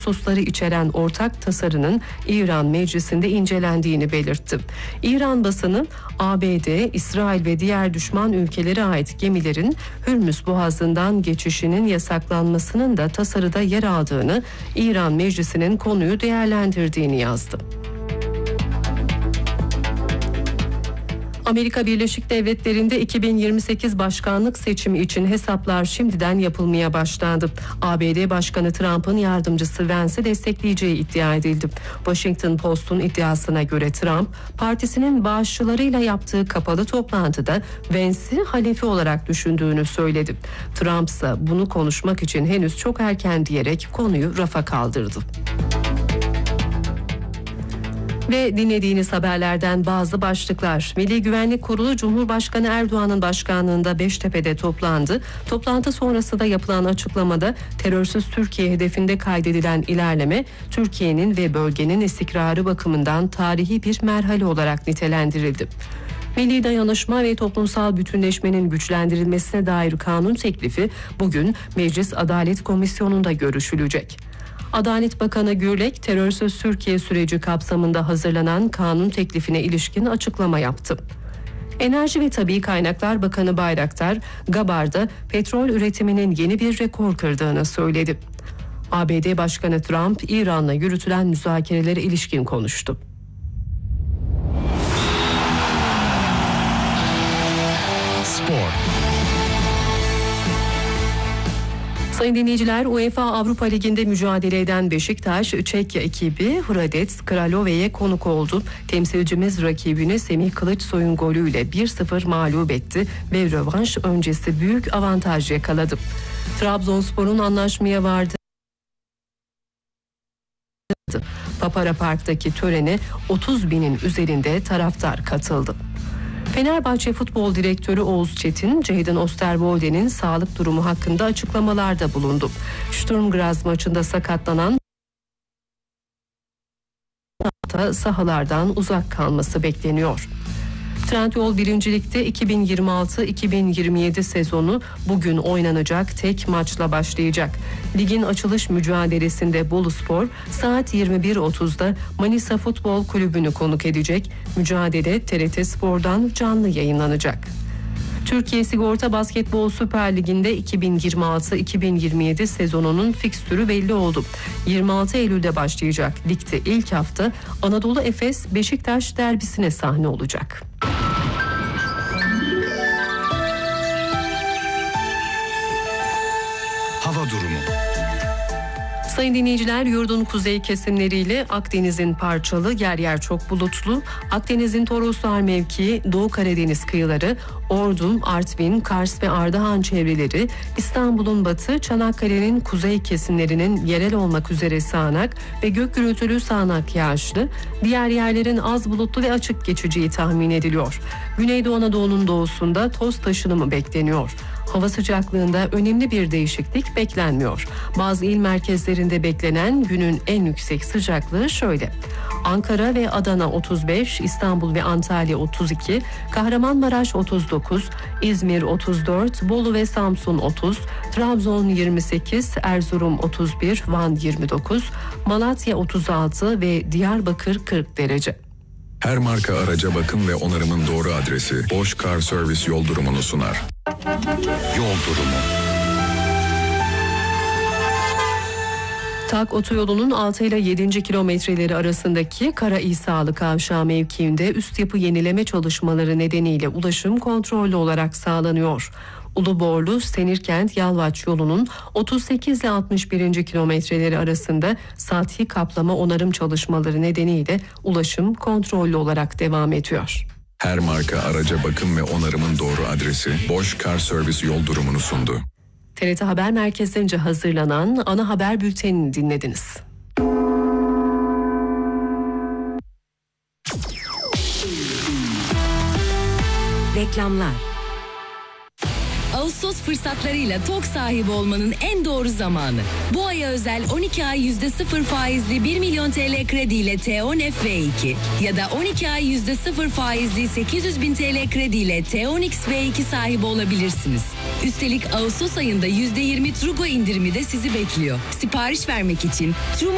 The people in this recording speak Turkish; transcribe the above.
hususları içeren ortak tasarının İran meclisinde incelendiğini belirtti. İran basını ABD, İsrail ve diğer düşman ülkelere ait gemilerin Hürmüz Boğazı'ndan geçişinin yasaklanmasının da tasarıda yer aldığını, İran meclisinin konuyu değerlendirdiğini yazdı. Amerika Birleşik Devletleri'nde 2028 başkanlık seçimi için hesaplar şimdiden yapılmaya başlandı. ABD Başkanı Trump'ın yardımcısı Vance'i destekleyeceği iddia edildi. Washington Post'un iddiasına göre Trump, partisinin bağışçılarıyla yaptığı kapalı toplantıda Vance'i halefi olarak düşündüğünü söyledi. Trump ise bunu konuşmak için henüz çok erken diyerek konuyu rafa kaldırdı. Ve dinlediğiniz haberlerden bazı başlıklar. Milli Güvenlik Kurulu Cumhurbaşkanı Erdoğan'ın başkanlığında Beştepe'de toplandı. Toplantı sonrasında yapılan açıklamada terörsüz Türkiye hedefinde kaydedilen ilerleme Türkiye'nin ve bölgenin istikrarı bakımından tarihi bir merhale olarak nitelendirildi. Milli dayanışma ve toplumsal bütünleşmenin güçlendirilmesine dair kanun teklifi bugün Meclis Adalet Komisyonu'nda görüşülecek. Adalet Bakanı Gürlek, terörsüz Türkiye süreci kapsamında hazırlanan kanun teklifine ilişkin açıklama yaptı. Enerji ve Tabii Kaynaklar Bakanı Bayraktar, Gabar'da petrol üretiminin yeni bir rekor kırdığını söyledi. ABD Başkanı Trump, İran'la yürütülen müzakerelere ilişkin konuştu. Spor. Sayın dinleyiciler, UEFA Avrupa Ligi'nde mücadele eden Beşiktaş, Çekya ekibi Hradec Kralove'ye konuk oldu. Temsilcimiz rakibini Semih Kılıçsoy'un golüyle 1-0 mağlup etti ve rövanş öncesi büyük avantaj yakaladı. Trabzonspor'un anlaşmaya vardığı Papara Park'taki törene 30 binin üzerinde taraftar katıldı. Fenerbahçe Futbol Direktörü Oğuz Çetin, Jadon Osterwolde'nin sağlık durumu hakkında açıklamalarda bulundu. Sturm Graz maçında sakatlanan sahalardan uzak kalması bekleniyor. Trendyol 1. Lig'de 2026-2027 sezonu bugün oynanacak tek maçla başlayacak. Ligin açılış mücadelesinde Boluspor saat 21.30'da Manisa Futbol Kulübü'nü konuk edecek. Mücadele TRT Spor'dan canlı yayınlanacak. Türkiye Sigorta Basketbol Süper Ligi'nde 2026-2027 sezonunun fikstürü belli oldu. 26 Eylül'de başlayacak ligde ilk hafta Anadolu Efes Beşiktaş derbisine sahne olacak. Hava durumu. Sayın dinleyiciler, yurdun kuzey kesimleriyle Akdeniz'in parçalı, yer yer çok bulutlu, Akdeniz'in Toroslar mevkii, Doğu Karadeniz kıyıları, Ordu, Artvin, Kars ve Ardahan çevreleri, İstanbul'un batı, Çanakkale'nin kuzey kesimlerinin yerel olmak üzere sağanak ve gök gürültülü sağanak yağışlı, diğer yerlerin az bulutlu ve açık geçeceği tahmin ediliyor. Güneydoğu Anadolu'nun doğusunda toz taşınımı bekleniyor. Hava sıcaklığında önemli bir değişiklik beklenmiyor. Bazı il merkezlerinde beklenen günün en yüksek sıcaklığı şöyle: Ankara ve Adana 35, İstanbul ve Antalya 32, Kahramanmaraş 39, İzmir 34, Bolu ve Samsun 30, Trabzon 28, Erzurum 31, Van 29, Malatya 36 ve Diyarbakır 40 derece. Her marka araca bakım ve onarımın doğru adresi Bosch Car Service yol durumunu sunar. Yol durumu. Tak otoyolunun 6 ile 7. kilometreleri arasındaki Kara İsalı Kavşağı mevkiinde üst yapı yenileme çalışmaları nedeniyle ulaşım kontrollü olarak sağlanıyor. Uluborlu Senirkent Yalvaç yolunun 38 ile 61. kilometreleri arasında sathi kaplama onarım çalışmaları nedeniyle ulaşım kontrollü olarak devam ediyor. Her marka araca bakım ve onarımın doğru adresi Bosch Car Service yol durumunu sundu. TRT Haber Merkezi'nce hazırlanan ana haber bültenini dinlediniz. Reklamlar. Ağustos fırsatlarıyla TOK sahibi olmanın en doğru zamanı. Bu aya özel 12 ay %0 faizli 1 milyon TL krediyle T10 F2 ya da 12 ay %0 faizli 800 bin TL krediyle T10 X V2 sahibi olabilirsiniz. Üstelik Ağustos ayında %20 Trugo indirimi de sizi bekliyor. Sipariş vermek için Trugo